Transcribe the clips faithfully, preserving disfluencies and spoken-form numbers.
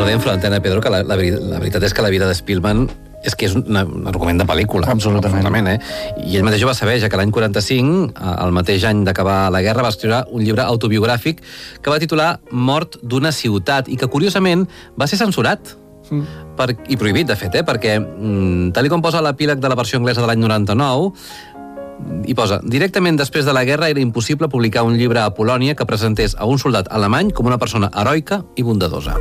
Ara dèiem, Florentena Pedro, que la, la, la veritat és que la vida de Spielman és que és un, un argument de pel·lícula. Absolutament. Absolutament, eh? I ell mateix ho va saber, ja que l'any quaranta-cinc, el mateix any d'acabar la guerra, va escriure un llibre autobiogràfic que va titular Mort d'una ciutat, i que, curiosament, va ser censurat. Mm. Per, i prohibit, de fet, eh? Perquè, mm, tal com posa l'epíleg de la versió anglesa de l'any noranta-nou, hi posa, directament després de la guerra era impossible publicar un llibre a Polònia que presentés a un soldat alemany com una persona heroica i bondadosa.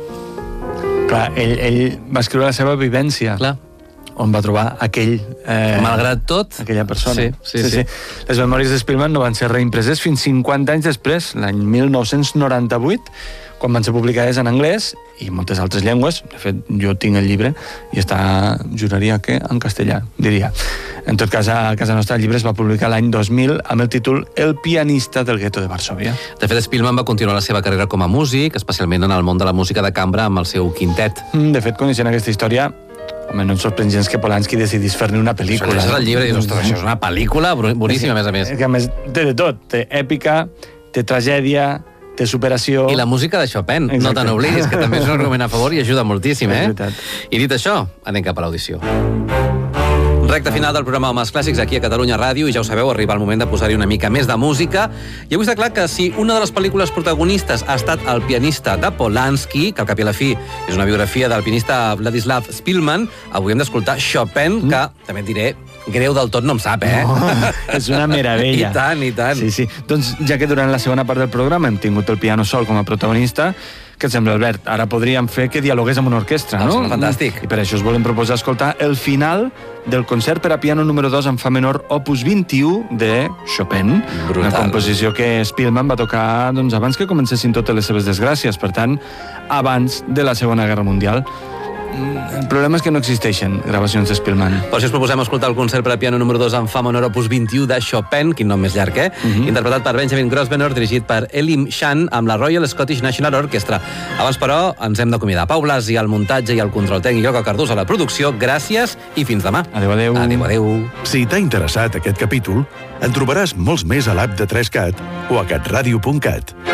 Clar, ell, ell va escriure la seva vivència. Clar. On va trobar aquell... Eh, Malgrat tot... Aquella persona. Sí, sí, sí. sí. sí. Les memòries de Spielman no van ser reimpreses fins cinquanta anys després, l'any mil nou-cents noranta-vuit, quan van ser publicades en anglès i moltes altres llengües. De fet, jo tinc el llibre i està, juraria que en castellà, diria. En tot cas, a casa nostra el llibre es va publicar l'any dos mil amb el títol El pianista del gueto de Varsòvia. De fet, Spielman va continuar la seva carrera com a músic, especialment en el món de la música de cambra amb el seu quintet. De fet, coneixent aquesta història, home, no em sorprèn gens que Polanski decidís fer-ne una pel·lícula. Això és el llibre i dius, ostres, això és una pel·lícula boníssima, a més a més. Que a més té de tot, té èpica, té tragèdia, té superació... I la música de Chopin, exacte. No te n'oblidis, que també és un argument a favor i ajuda moltíssim, eh? I dit això, anem cap a l'audició. Recte final del programa Homes Clàssics aquí a Catalunya Ràdio, i ja ho sabeu, arriba el moment de posar-hi una mica més de música. I avui està clar que si una de les pel·lícules protagonistes ha estat El pianista de Polanski, que al cap i a la fi és una biografia del pianista Vladislav Spielman, avui hem d'escoltar Chopin, que, també et diré, greu del tot no em sap, eh? No, és una meravella. I tant, i tant. Sí, sí. Doncs ja que durant la segona part del programa hem tingut el piano sol com a protagonista, què et sembla, Albert? Ara podríem fer que dialogués amb una orquestra, no? Sembla fantàstic. I per això us volem proposar escoltar el final del concert per a piano número dos en fa menor opus vint-i-u de Chopin. Brutal. Una composició que Spielman va tocar doncs, abans que comencessin totes les seves desgràcies, per tant, abans de la Segona Guerra Mundial. El problema és que no existeixen gravacions de Spielman. Per això us proposem escoltar el concert per a piano número dos en fa menor opus vint-i-u de Chopin, quin nom més llarg, eh? Uh -huh. Interpretat per Benjamin Grosvenor, dirigit per Elim Shan, amb la Royal Scottish National Orchestra. Abans, però, ens hem d'acomiadar. Pau Blasi al muntatge i al control tècnic, Olga Cardús a la producció. Gràcies i fins demà. Adéu, adéu. Adéu, adéu. Si t'ha interessat aquest capítol, en trobaràs molts més a l'app de tres cat o a catradio punt cat.